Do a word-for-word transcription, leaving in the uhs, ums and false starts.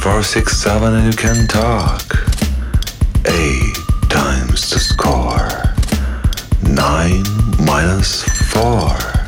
four, six, seven, and you can talk. Eight times the score. Nine minus four.